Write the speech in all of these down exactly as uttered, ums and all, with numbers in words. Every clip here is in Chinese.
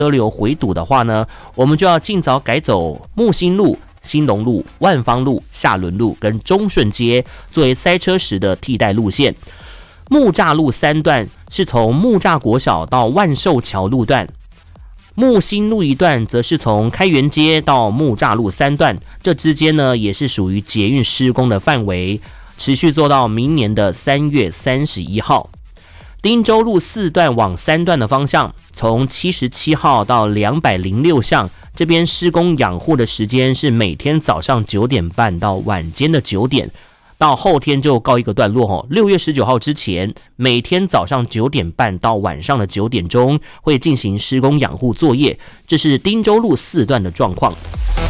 车流回堵的话呢，我们就要尽早改走木星路、兴隆路、万芳路、下仑路跟中顺街作为塞车时的替代路线。木栅路三段是从木栅国小到万寿桥路段，木星路一段则是从开元街到木栅路三段，这之间呢也是属于捷运施工的范围，持续做到明年的三月三十一号。汀州路四段往三段的方向，从七十七号到两百零六巷，这边施工养护的时间是每天早上九点半到晚间的九点。到后天就告一个段落哦。六月十九号之前，每天早上九点半到晚上的九点钟会进行施工养护作业，这是汀州路四段的状况。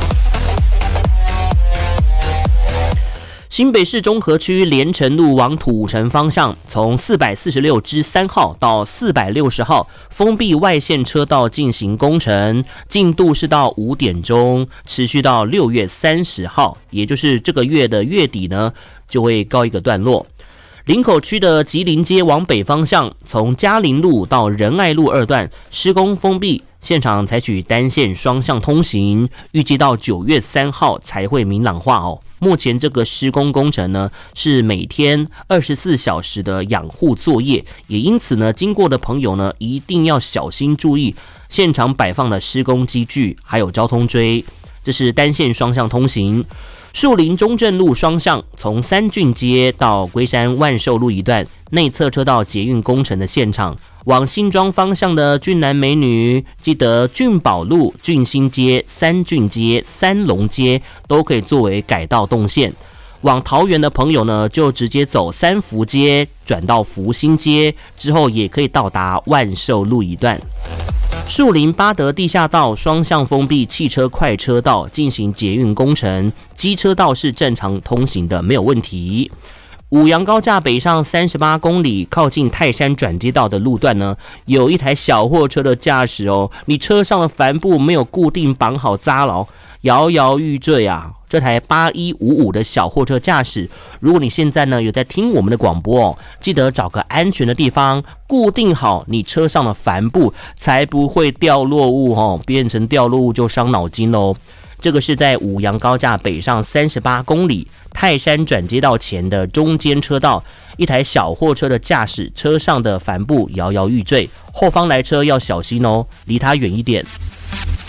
新北市中和区连城路往土城方向，从四百四十六之三号到四百六十号封闭外线车道进行工程，进度是到五点钟，持续到六月三十号，也就是这个月的月底呢，就会告一个段落。林口区的吉林街往北方向，从嘉林路到仁爱路二段施工封闭，现场采取单线双向通行，预计到九月三号才会明朗化哦。目前这个施工工程呢，是每天二十四小时的养护作业，也因此呢，经过的朋友呢，一定要小心注意现场摆放的施工机具，还有交通锥。这是单线双向通行。树林中正路双向，从三郡街到龟山万寿路一段内侧车道捷运工程的现场，往新庄方向的俊男美女，记得俊宝路、俊新街、三郡街、三龙街都可以作为改道动线。往桃园的朋友呢，就直接走三福街转到福兴街，之后也可以到达万寿路一段。树林八德地下道双向封闭汽车快车道进行捷运工程，机车道是正常通行的，没有问题。五杨高架北上三十八公里，靠近泰山转接道的路段呢，有一台小货车的驾驶哦，你车上的帆布没有固定绑好扎牢，摇摇欲坠啊！这台八一五五的小货车驾驶，如果你现在呢有在听我们的广播哦，记得找个安全的地方固定好你车上的帆布，才不会掉落物哦，变成掉落物就伤脑筋喽。这个是在五杨高架北上三十八公里泰山转接道前的中间车道，一台小货车的驾驶车上的帆布摇摇欲坠，后方来车要小心哦，离它远一点。